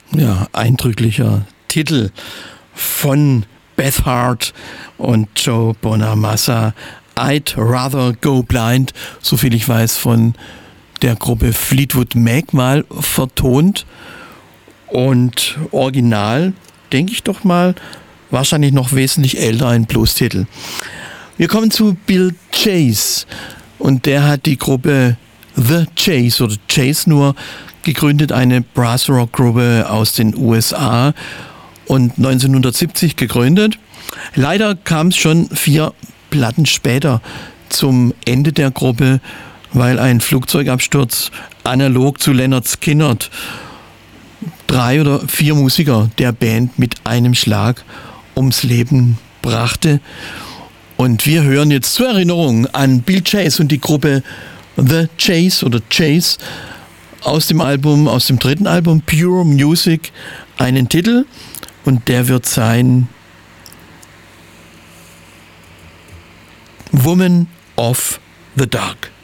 Ja, eindrücklicher Titel von Beth Hart und Joe Bonamassa. I'd Rather Go Blind, soviel ich weiß, von der Gruppe Fleetwood Mac mal vertont. Und original, denke ich doch mal, wahrscheinlich noch wesentlich älter, ein Blues-Titel. Wir kommen zu Bill Chase und der hat die Gruppe The Chase oder Chase nur gegründet, eine Brass-Rock-Gruppe aus den USA und 1970 gegründet. Leider kam es schon 4 Platten später zum Ende der Gruppe, weil ein Flugzeugabsturz analog zu Lynyrd Skynyrd 3 oder 4 Musiker der Band mit einem Schlag ums Leben brachte. Und wir hören jetzt zur Erinnerung an Bill Chase und die Gruppe The Chase oder Chase aus dem 3. Album Pure Music einen Titel und der wird sein Woman of the Dark.